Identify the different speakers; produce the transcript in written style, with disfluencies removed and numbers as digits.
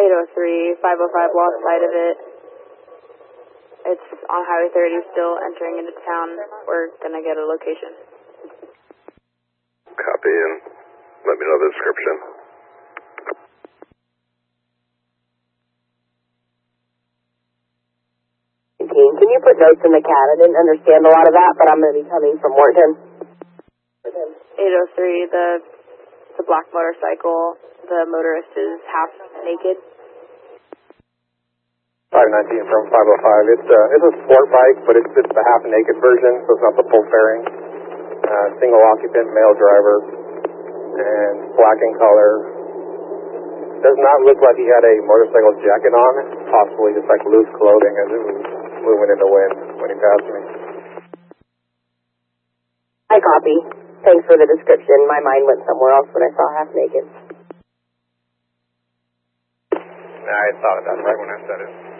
Speaker 1: 803, 505 lost sight of it. It's on Highway 30, still entering into town. We're gonna get a location.
Speaker 2: Copy, and let me know the description.
Speaker 3: Can you put notes in the CAD? I didn't understand a lot of that, but I'm going to be coming from Warrenton.
Speaker 1: 803, the black motorcycle, the motorist is half naked.
Speaker 4: 519 from 505. It's a sport bike, but it's the half naked version, so it's not the full fairing. Single occupant, male driver, and black in color. Does not look like he had a motorcycle jacket on, possibly just like loose clothing as it was moving in the wind when he passed me.
Speaker 3: I copy. Thanks for the description. My mind went somewhere else when I saw half naked.
Speaker 4: I thought of that right when I said it.